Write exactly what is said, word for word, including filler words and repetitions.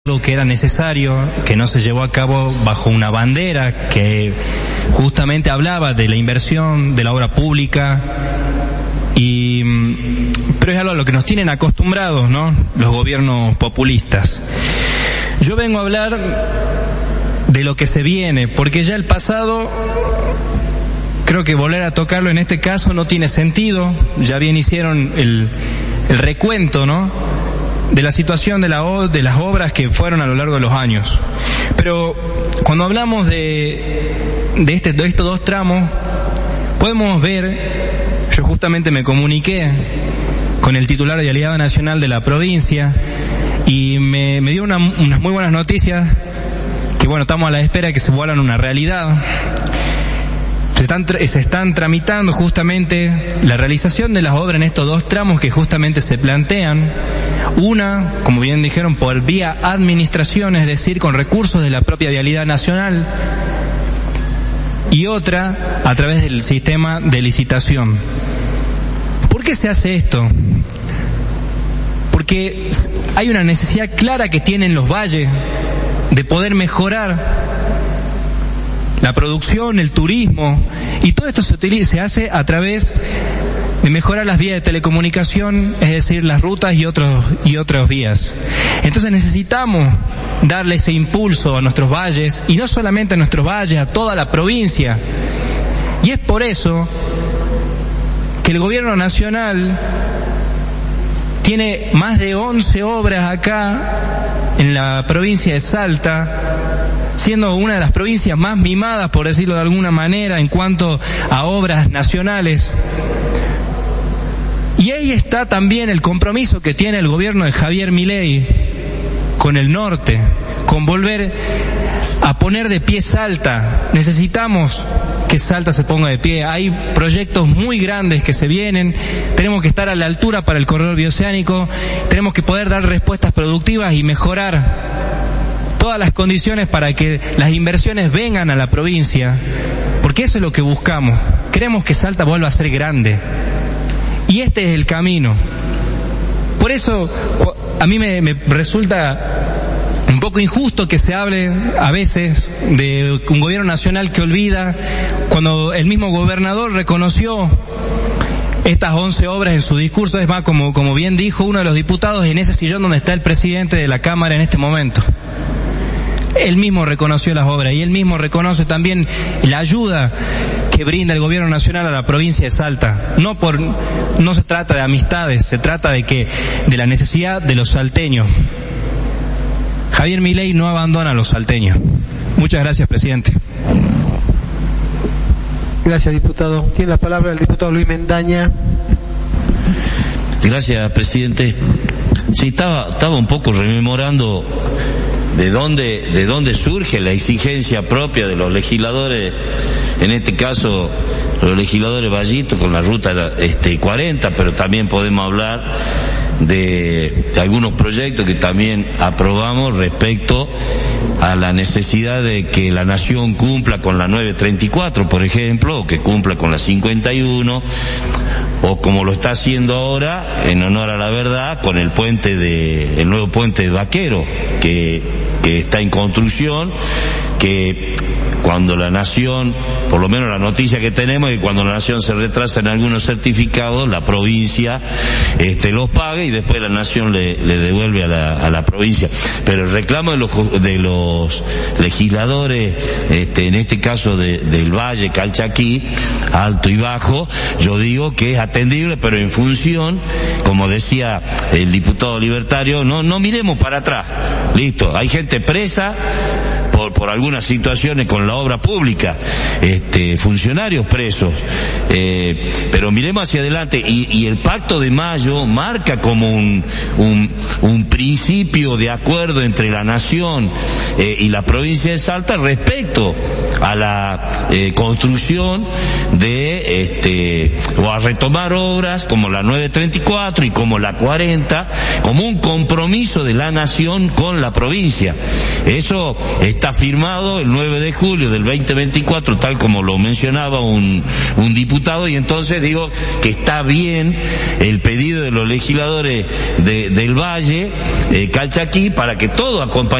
lo que era necesario, que no se llevó a cabo bajo una bandera que justamente hablaba de la inversión, de la obra pública, y pero es algo a lo que nos tienen acostumbrados, ¿no?, los gobiernos populistas. Yo vengo a hablar de lo que se viene, porque ya el pasado, creo que volver a tocarlo en este caso no tiene sentido. Ya bien hicieron el, el recuento, ¿no?, de la situación de, la, de las obras que fueron a lo largo de los años. Pero cuando hablamos de, de, este, de estos dos tramos, podemos ver, yo justamente me comuniqué con el titular de Vialidad Nacional de la provincia y me, me dio una, unas muy buenas noticias, que bueno, estamos a la espera de que se vuelvan una realidad. Se están, se están tramitando justamente la realización de las obras en estos dos tramos que justamente se plantean. Una, como bien dijeron, por vía administración, es decir, con recursos de la propia Vialidad Nacional, y otra a través del sistema de licitación. ¿Por qué se hace esto? Porque hay una necesidad clara que tienen los valles de poder mejorar la producción, el turismo, y todo esto se utiliza, se hace a través de mejorar las vías de telecomunicación, es decir, las rutas y otros y otras vías. Entonces necesitamos darle ese impulso a nuestros valles, y no solamente a nuestros valles, a toda la provincia. Y es por eso que el gobierno nacional tiene más de once obras acá en la provincia de Salta, siendo una de las provincias más mimadas, por decirlo de alguna manera, en cuanto a obras nacionales. Y ahí está también el compromiso que tiene el gobierno de Javier Milei con el norte, con volver a poner de pie Salta. Necesitamos que Salta se ponga de pie. Hay proyectos muy grandes que se vienen, tenemos que estar a la altura para el corredor bioceánico, tenemos que poder dar respuestas productivas y mejorar todas las condiciones para que las inversiones vengan a la provincia, porque eso es lo que buscamos. Queremos que Salta vuelva a ser grande, y este es el camino. Por eso a mí me, me resulta un poco injusto que se hable a veces de un gobierno nacional que olvida, cuando el mismo gobernador reconoció estas once obras en su discurso. Es más, como, como bien dijo uno de los diputados, en ese sillón donde está el presidente de la Cámara en este momento, él mismo reconoció las obras, y él mismo reconoce también la ayuda que brinda el gobierno nacional a la provincia de Salta. No por, no se trata de amistades, se trata de que, de la necesidad de los salteños. Javier Milei no abandona a los salteños. Muchas gracias, presidente. Gracias, diputado. Tiene la palabra el diputado Luis Mendaña. Gracias, presidente. Sí, estaba, estaba un poco rememorando de dónde, de dónde surge la exigencia propia de los legisladores, en este caso los legisladores vallitos con la ruta este cuarenta, pero también podemos hablar de, de algunos proyectos que también aprobamos respecto a la necesidad de que la nación cumpla con la nueve treinta y cuatro, por ejemplo, o que cumpla con la cincuenta y uno, o como lo está haciendo ahora, en honor a la verdad, con el puente de, el nuevo puente de Vaquero, que, que está en construcción, que cuando la nación, por lo menos la noticia que tenemos es que cuando la nación se retrasa en algunos certificados, la provincia este los paga y después la nación le, le devuelve a la, a la provincia. Pero el reclamo de los, de los legisladores, este, en este caso de, del Valle, Calchaquí, alto y bajo, yo digo que es atendible, pero en función, como decía el diputado libertario, no, no miremos para atrás. Listo, hay gente presa por, por algunas situaciones con la obra pública, este, funcionarios presos, eh, pero miremos hacia adelante, y, y el Pacto de Mayo marca como un, un, un principio de acuerdo entre la nación eh, y la provincia de Salta respecto a la eh, construcción de, este, o a retomar obras como la nueve treinta y cuatro y como la cuarenta, como un compromiso de la nación con la provincia. Eso está firmado el nueve de julio del veinte veinticuatro, tal como lo mencionaba un, un diputado, y entonces digo que está bien el pedido de los legisladores de, del Valle, eh, Calchaquí, para que todo acompañe